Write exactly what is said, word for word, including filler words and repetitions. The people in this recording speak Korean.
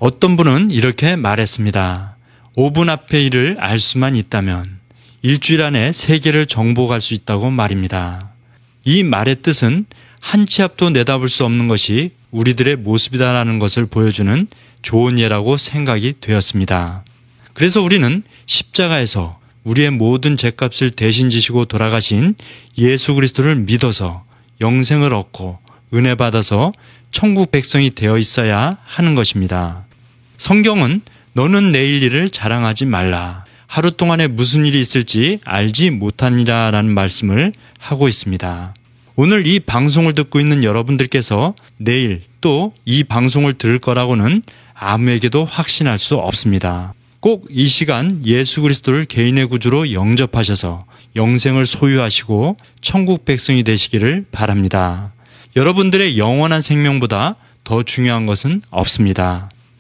어떤 분은 이렇게 말했습니다. 오 분 앞의 일을 알 수만 있다면 일주일 안에 세계를 정복할 수 있다고 말입니다. 이 말의 뜻은 한 치 앞도 내다볼 수 없는 것이 우리들의 모습이다라는 것을 보여주는 좋은 예라고 생각이 되었습니다. 그래서 우리는 십자가에서 우리의 모든 죄값을 대신 지시고 돌아가신 예수 그리스도를 믿어서 영생을 얻고 은혜 받아서 천국 백성이 되어 있어야 하는 것입니다. 성경은 너는 내일 일을 자랑하지 말라. 하루 동안에 무슨 일이 있을지 알지 못하니라 라는 말씀을 하고 있습니다. 오늘 이 방송을 듣고 있는 여러분들께서 내일 또 이 방송을 들을 거라고는 아무에게도 확신할 수 없습니다. 꼭 이 시간 예수 그리스도를 개인의 구주로 영접하셔서 영생을 소유하시고 천국 백성이 되시기를 바랍니다. 여러분들의 영원한 생명보다 더 중요한 것은 없습니다.